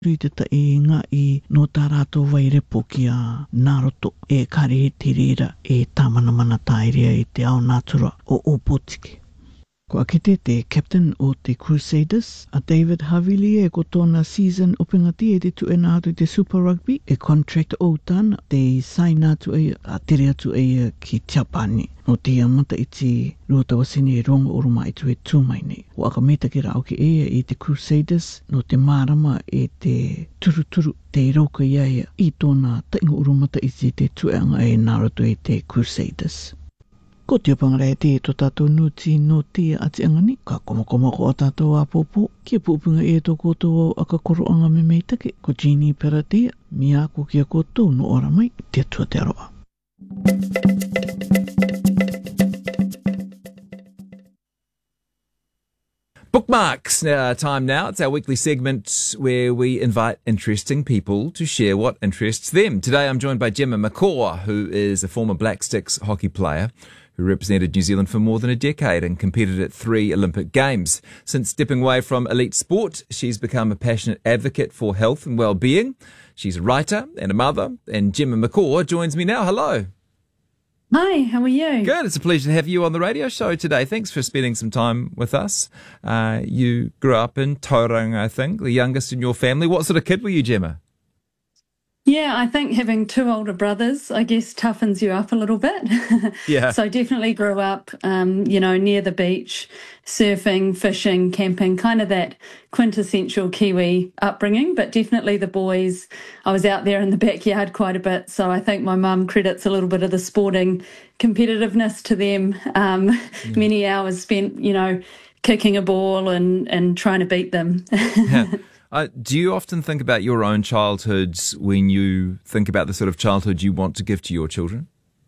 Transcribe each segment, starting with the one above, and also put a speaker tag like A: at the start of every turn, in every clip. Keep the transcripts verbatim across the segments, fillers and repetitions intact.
A: Rui te ta e ngā i no tā rātou wairepo ki a Naruto e kare te rira e tāmana mana tāiria i te ao nātura o Opotiki. Ko akite te captain o te Crusaders, a David Havili e ko tōna season opengati e te tu e nā atu te Super Rugby, e contract o tāna te sign atu e a tere atu e ki Tiapani. No te amata i te ruata wasini e rongo oruma i tu e tūmai nei. O aka meta ki rao ki ea i te Crusaders, no te marama e te turuturu te roka ia ia i tōna tainga urumata i te te tueanga e Naruto e te Crusaders. Ko te pangarai te to tātou nuti no te ati angani, ka komakoma ko a tātou a pōpō, kia pūpunga e to kōtou aka koroanga me meitake, ko Jeannie Peratea, mi ako kia kōtou no ora mai, te atua te aroa.
B: Bookmarks uh, time now. It's our weekly segment where we invite interesting people to share what interests them. Today I'm joined by Gemma McCaw, who is a former Black Sticks hockey player who represented New Zealand for more than a decade and competed at three Olympic Games. Since stepping away from elite sport, she's become a passionate advocate for health and well-being. She's a writer and a mother, and Gemma McCaw joins me now. Hello.
C: Hi, how are you?
B: Good. It's a pleasure to have you on the radio show today. Thanks for spending some time with us. Uh, you grew up in Tauranga, I think, the youngest in your family. What sort of kid were you, Gemma?
C: Yeah, I think having two older brothers, I guess, toughens you up a little bit.
B: Yeah.
C: So definitely grew up, um, you know, near the beach, surfing, fishing, camping, kind of that quintessential Kiwi upbringing. But definitely the boys, I was out there in the backyard quite a bit. So I think my mum credits a little bit of the sporting competitiveness to them. Um, mm. Many hours spent, you know, kicking a ball and, and trying to beat them.
B: Yeah. Uh, do you often think about your own childhoods when you think about the sort of childhood you want to give to your children?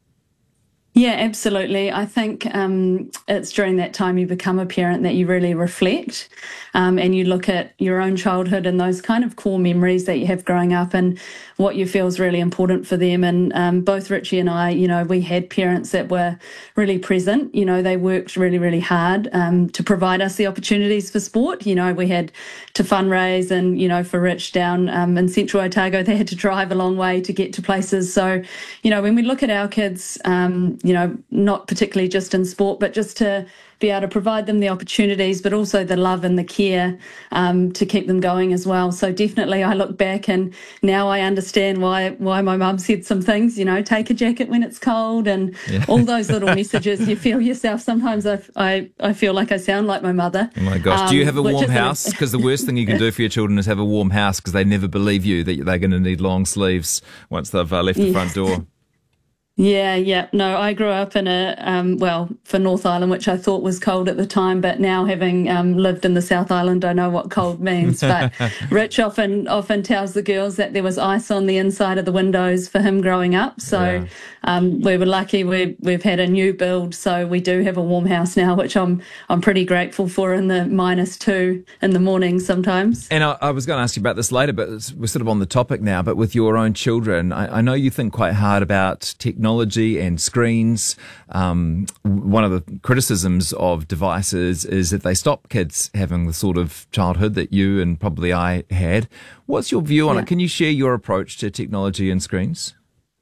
C: Yeah, absolutely. I think um, it's during that time you become a parent that you really reflect um, and you look at your own childhood and those kind of core memories that you have growing up and what you feel is really important for them. And um, both Richie and I, you know, we had parents that were really present. You know, they worked really, really hard um, to provide us the opportunities for sport. You know, we had to fundraise and, you know, for Rich down um, in Central Otago, they had to drive a long way to get to places. So, you know, when we look at our kids, um, you know, not particularly just in sport, but just to be able to provide them the opportunities, but also the love and the care um, to keep them going as well. So definitely I look back and now I understand why why my mum said some things, you know, take a jacket when it's cold and yeah. all those little messages. You feel yourself. Sometimes I, I, I feel like I sound like my mother.
B: Oh my gosh. Um, do you have a warm house? Because the worst thing you can do for your children is have a warm house because they never believe you that they're going to need long sleeves once they've uh, left the
C: yeah.
B: front door.
C: Yeah, yeah. No, I grew up in a, um, well, for North Island, which I thought was cold at the time, but now having um, lived in the South Island, I know what cold means. But Rich often often tells the girls that there was ice on the inside of the windows for him growing up. So yeah. um, we were lucky we, we've had a new build, so we do have a warm house now, which I'm I'm pretty grateful for in the minus two in the morning sometimes.
B: And I, I was going to ask you about this later, but we're sort of on the topic now, but with your own children, I, I know you think quite hard about technology. Technology and screens. Um, one of the criticisms of devices is that they stop kids having the sort of childhood that you and probably I had. What's your view on
C: yeah.
B: it? Can you share your approach to technology and screens?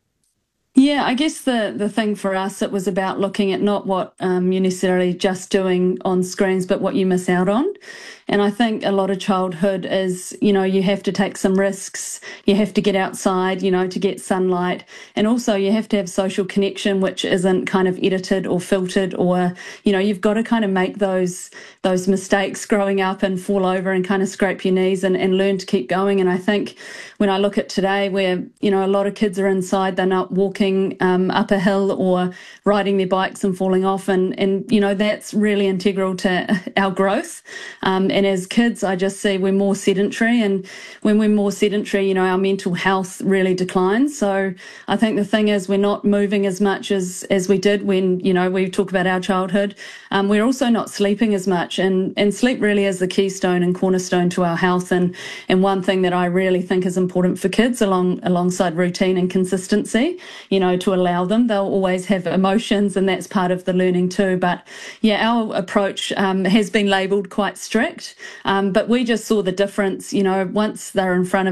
C: Yeah, I guess the, the thing for us, it was about looking at not what um, you're necessarily just doing on screens, but what you miss out on. And I think a lot of childhood is, you know, you have to take some risks, you have to get outside, you know, to get sunlight. And also you have to have social connection, which isn't kind of edited or filtered or, you know, you've got to kind of make those those mistakes growing up and fall over and kind of scrape your knees and, and learn to keep going. And I think when I look at today where, you know, a lot of kids are inside, they're not walking um, up a hill or riding their bikes and falling off. And, and you know, that's really integral to our growth. Um, and as kids, I just see we're more sedentary. And when we're more sedentary, you know, our mental health really declines. So I think the thing is we're not moving as much as, as we did when, you know, we talk about our childhood. Um, we're also not sleeping as much. And, and sleep really is the keystone and cornerstone to our health. And, and one thing that I really think is important for kids along alongside routine and consistency, you know, to allow them. They'll always have emotions, and that's part of the learning too. But yeah, our approach um, has been labelled quite strict, um, but we just saw the difference, you know, once they're in front of